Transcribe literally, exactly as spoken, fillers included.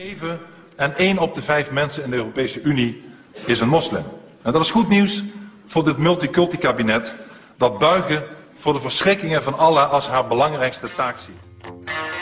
Even en één op de vijf mensen in de Europese Unie is een moslim. En dat is goed nieuws voor dit multiculti-kabinet dat buigen voor de verschrikkingen van Allah als haar belangrijkste taak ziet.